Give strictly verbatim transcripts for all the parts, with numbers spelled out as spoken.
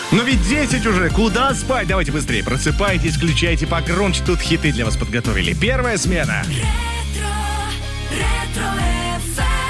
Но ведь десять уже, куда спать? Давайте быстрее, просыпайтесь, включайте погромче, тут хиты для вас подготовили. Первая смена. Ретро, ретро эф эм.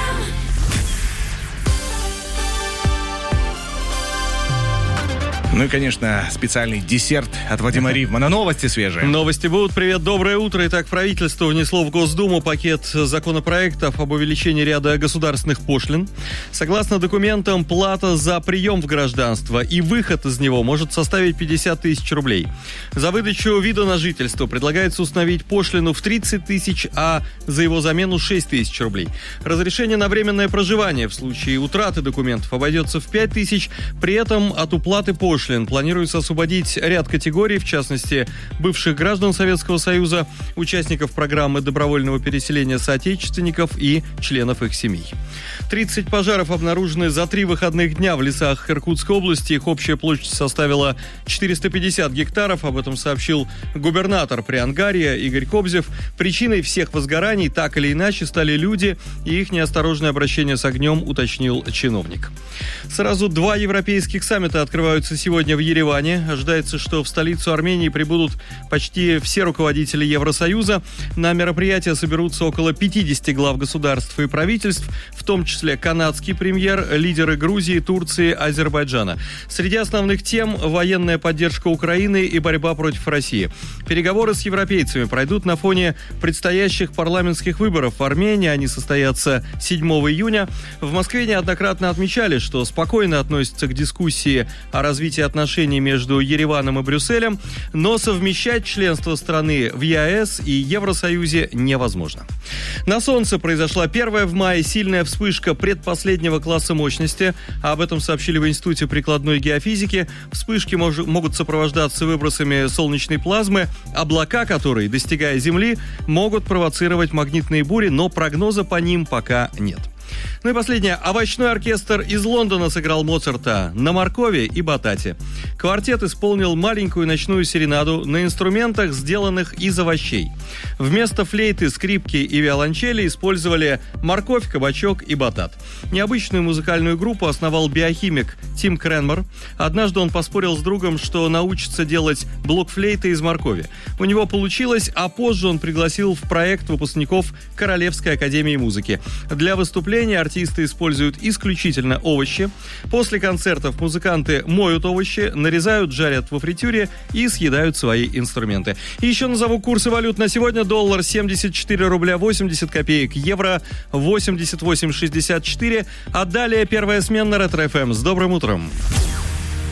Ну и, конечно, специальный десерт от Вадима Ривмана. Новости свежие. Новости будут. Привет, доброе утро. Итак, правительство внесло в Госдуму пакет законопроектов об увеличении ряда государственных пошлин. Согласно документам, плата за прием в гражданство и выход из него может составить пятьдесят тысяч рублей. За выдачу вида на жительство предлагается установить пошлину в тридцать тысяч, а за его замену шесть тысяч рублей. Разрешение на временное проживание в случае утраты документов обойдется в пять тысяч. При этом от уплаты пошлин планируется освободить ряд категорий, в частности, бывших граждан Советского Союза, участников программы добровольного переселения соотечественников и членов их семей. тридцать пожаров обнаружены за три выходных дня в лесах Иркутской области. Их общая площадь составила четыреста пятьдесят гектаров. Об этом сообщил губернатор Приангарья Игорь Кобзев. Причиной всех возгораний так или иначе стали люди и их неосторожное обращение с огнем, уточнил чиновник. Сразу два европейских саммита открываются сегодня. Сегодня в Ереване. Ожидается, что в столицу Армении прибудут почти все руководители Евросоюза. На мероприятие соберутся около пятьдесят глав государств и правительств, в том числе канадский премьер, лидеры Грузии, Турции, Азербайджана. Среди основных тем – военная поддержка Украины и борьба против России. Переговоры с европейцами пройдут на фоне предстоящих парламентских выборов в Армении. Они состоятся седьмого июня. В Москве неоднократно отмечали, что спокойно относятся к дискуссии о развитии отношений между Ереваном и Брюсселем, но совмещать членство страны в ЕАЭС и Евросоюзе невозможно. На Солнце произошла первая в мае сильная вспышка предпоследнего класса мощности. Об этом сообщили в Институте прикладной геофизики. Вспышки мож- могут сопровождаться выбросами солнечной плазмы, облака которой, достигая Земли, могут провоцировать магнитные бури, но прогноза по ним пока нет. Ну и последнее. Овощной оркестр из Лондона сыграл Моцарта на моркови и батате. Квартет исполнил маленькую ночную серенаду на инструментах, сделанных из овощей. Вместо флейты, скрипки и виолончели использовали морковь, кабачок и батат. Необычную музыкальную группу основал биохимик Тим Кренмер. Однажды он поспорил с другом, что научится делать блокфлейты из моркови. У него получилось, а позже он пригласил в проект выпускников Королевской академии музыки. Для выступления артисты используют исключительно овощи. После концертов музыканты моют овощи, нарезают, жарят во фритюре и съедают свои инструменты. И еще назову курсы валют на сегодня. Доллар семьдесят четыре рубля восемьдесят копеек, евро восемьдесят восемь шестьдесят четыре. А далее первая смена Ретро эф эм. С добрым утром.